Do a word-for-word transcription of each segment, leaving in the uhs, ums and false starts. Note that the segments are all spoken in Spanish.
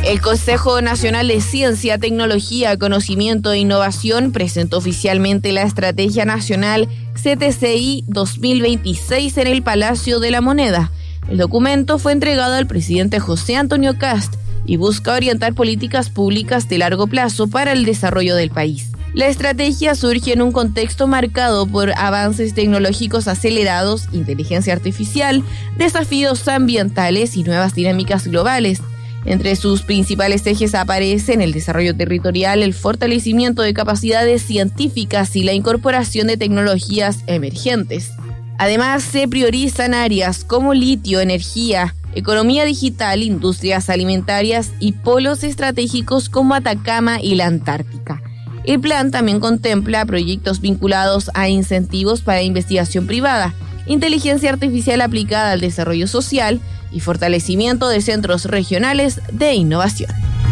El Consejo Nacional de Ciencia, Tecnología, Conocimiento e Innovación presentó oficialmente la Estrategia Nacional C T C I dos mil veintiséis en el Palacio de la Moneda. El documento fue entregado al presidente José Antonio Kast y busca orientar políticas públicas de largo plazo para el desarrollo del país. La estrategia surge en un contexto marcado por avances tecnológicos acelerados, inteligencia artificial, desafíos ambientales y nuevas dinámicas globales. Entre sus principales ejes aparecen el desarrollo territorial, el fortalecimiento de capacidades científicas y la incorporación de tecnologías emergentes. Además, se priorizan áreas como litio, energía, economía digital, industrias alimentarias y polos estratégicos como Atacama y la Antártica. El plan también contempla proyectos vinculados a incentivos para investigación privada, inteligencia artificial aplicada al desarrollo social y fortalecimiento de centros regionales de innovación.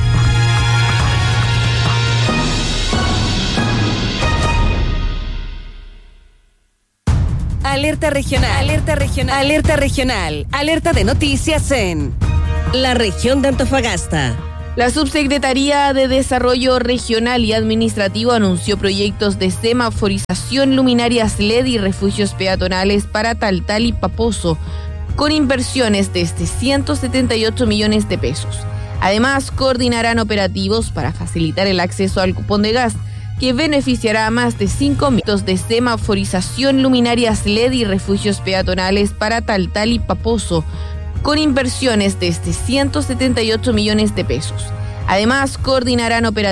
Alerta regional, alerta regional, alerta regional, alerta de noticias en la región de Antofagasta. La Subsecretaría de Desarrollo Regional y Administrativo anunció proyectos de semaforización, luminarias L E D y refugios peatonales para Taltal y Paposo, con inversiones de ciento setenta y ocho millones de pesos. Además, coordinarán operativos para facilitar el acceso al cupón de gas, que beneficiará a más de cinco minutos de semaforización, luminarias L E D y refugios peatonales para Taltal y Paposo, con inversiones de ciento setenta y ocho millones de pesos. Además, coordinarán operativos